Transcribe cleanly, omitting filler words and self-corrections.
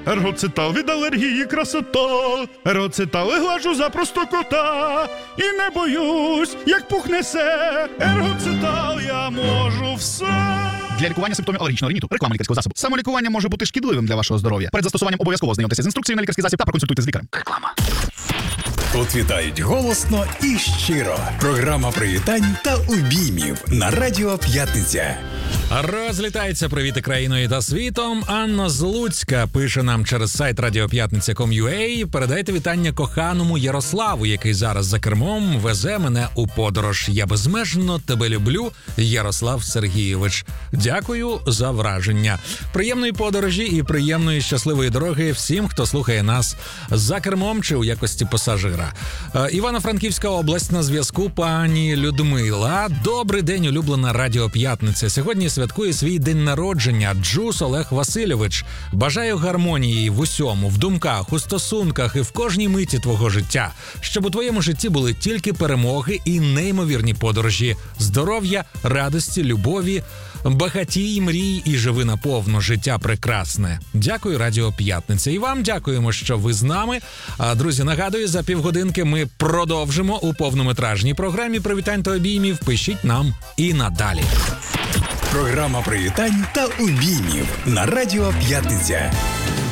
Ергоцитал від алергії красота. Ергоцитал і глажу за просто кота. І не боюсь, як пух несе. Ергоцитал, я можу все. Для лікування симптомів алергічного риніту. Реклама лікарського засобу. Самолікування може бути шкідливим для вашого здоров'я. Перед застосуванням обов'язково знайомтеся з інструкцією на лікарський засіб та проконсультуйте з лікарем. Реклама. Тут вітають голосно і щиро. Програма привітань та обіймів на Радіо П'ятниця. Розлітається привіти країною та світом. Анна з Луцька пише нам через сайт radiopятниця.com.ua. Передайте вітання коханому Ярославу, який зараз за кермом везе мене у подорож. Я безмежно тебе люблю, Ярослав Сергійович. Дякую за враження. Приємної подорожі і приємної щасливої дороги всім, хто слухає нас за кермом чи у якості пасажира. Івано-Франківська область на зв'язку, пані Людмила. Добрий день, улюблена Радіо П'ятниця. Сьогодні святкує свій день народження Джус Олег Васильович. Бажаю гармонії в усьому, в думках, у стосунках і в кожній миті твого життя. Щоб у твоєму житті були тільки перемоги і неймовірні подорожі. Здоров'я, радості, любові, багатій, мрій і живи наповну. Життя прекрасне. Дякую, Радіо П'ятниця. І вам дякуємо, що ви з нами. Друзі, нагадую, за півгодинки ми продовжимо у повнометражній програмі привітань та обіймів. Пишіть нам і надалі. Програма привітань та обіймів на Радіо П'ятниця.